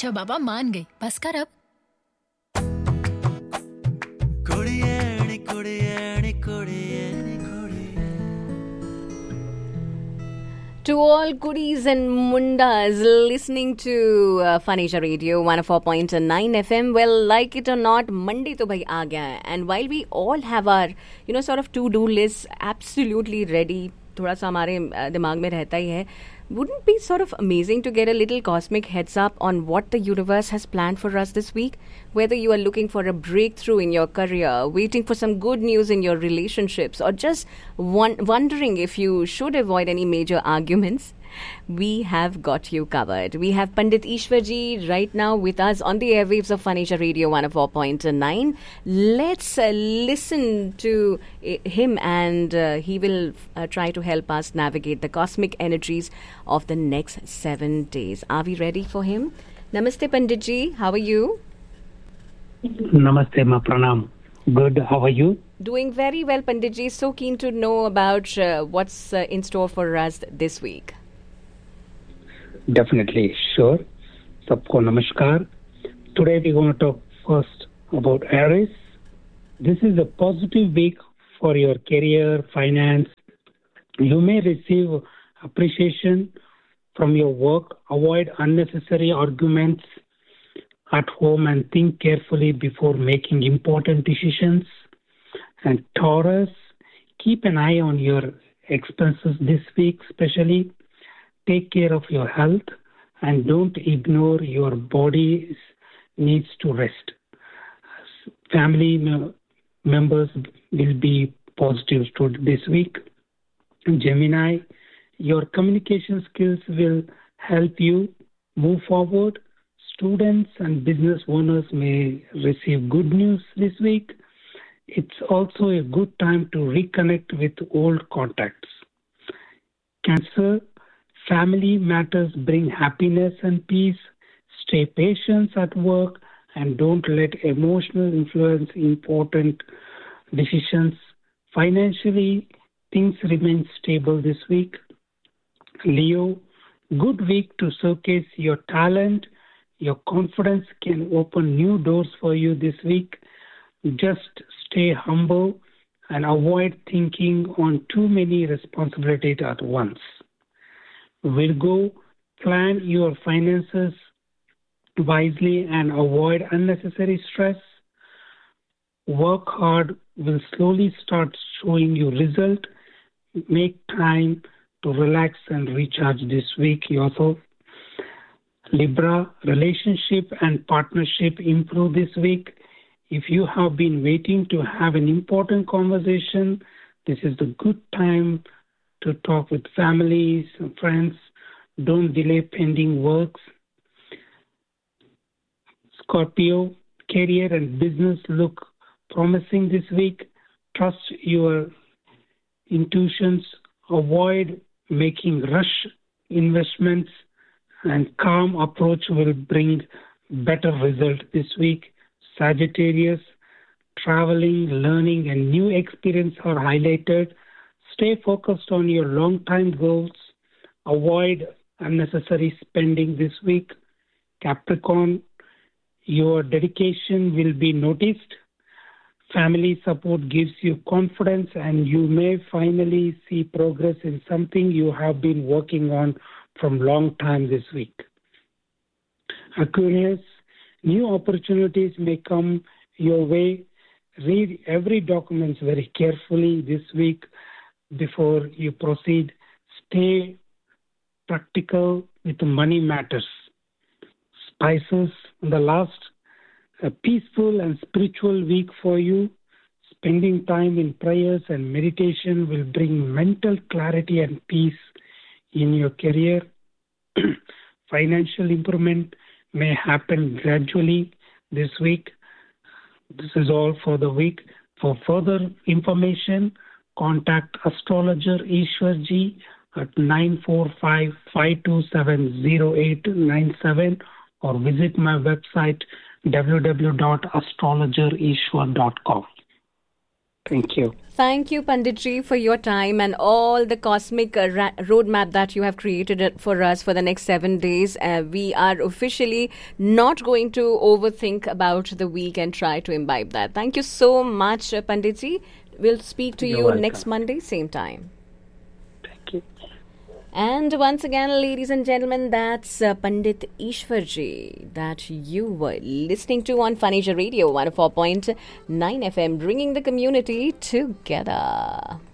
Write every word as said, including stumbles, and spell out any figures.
अच्छा बाबा मान गई, बस कर अब। कुड़ियानी कुड़ियानी कुड़ियानी कुड़ियानी। To all goodies and mundas listening to uh, Phanesia Radio one oh four point nine F M. Well, like it or not, Monday to bhai aa gaya hai. And while we all have our, you know, sort of to-do lists absolutely ready, थोड़ा सा हमारे दिमाग में रहता ही है, wouldn't it be sort of amazing to get a little cosmic heads up on what the universe has planned for us this week? Whether you are looking for a breakthrough in your career, waiting for some good news in your relationships, or just won- wondering if you should avoid any major arguments, we have got you covered. We have Pandit Ishwarji right now with us on the airwaves of Phanesia Radio one oh four point nine. Let's uh, listen to uh, him and uh, he will uh, try to help us navigate the cosmic energies of the next seven days. Are we ready for him? Namaste Panditji, how are you? Namaste, ma pranam. Good, how are you? Doing very well, Panditji. So keen to know about uh, what's uh, in store for us this week. Definitely, sure. Sabko namaskar. Today we're going to talk first about Aries. This is a positive week for your career, finance. You may receive appreciation from your work. Avoid unnecessary arguments at home and think carefully before making important decisions. And Taurus, keep an eye on your expenses this week, especially. Take care of your health and don't ignore your body's needs to rest. Family me- members will be positive to this week. Gemini, your communication skills will help you move forward. Students and business owners may receive good news this week. It's also a good time to reconnect with old contacts. Cancer, family matters bring happiness and peace. Stay patient at work and don't let emotional influence important decisions. Financially, things remain stable this week. Leo, good week to showcase your talent. Your confidence can open new doors for you this week. Just stay humble and avoid thinking on too many responsibilities at once. Virgo, plan your finances wisely and avoid unnecessary stress. Work hard will slowly start showing you result. Make time to relax and recharge this week yourself. Libra, relationship and partnership improve this week. If you have been waiting to have an important conversation, this is the good time to talk with families and friends. Don't delay pending works. Scorpio, career and business look promising this week. Trust your intuitions. Avoid making rush investments, and calm approach will bring better result this week. Sagittarius, traveling, learning, and new experience are highlighted. Stay focused on your long-term goals. Avoid unnecessary spending this week. Capricorn, your dedication will be noticed. Family support gives you confidence and you may finally see progress in something you have been working on from long time this week. Aquarius, new opportunities may come your way. Read every document very carefully this week before you proceed. Stay practical with money matters. Spices, the last, a peaceful and spiritual week for you. Spending time in prayers and meditation will bring mental clarity and peace in your career. Financial improvement may happen gradually this week. This is all for the week. For further information, contact astrologer Ishwarji at nine four five, five two seven, zero eight nine seven or visit my website w w w dot astrologer ishwar dot com. Thank you. Thank you, Panditji, for your time and all the cosmic uh, ra- roadmap that you have created it for us for the next seven days. Uh, we are officially not going to overthink about the week and try to imbibe that. Thank you so much, uh, Panditji. We'll speak to You're you welcome. next Monday, same time. Thank you. And once again, ladies and gentlemen, that's uh, Pandit Ishwarji that you were listening to on Phaneja Radio one oh four point nine F M, bringing the community together.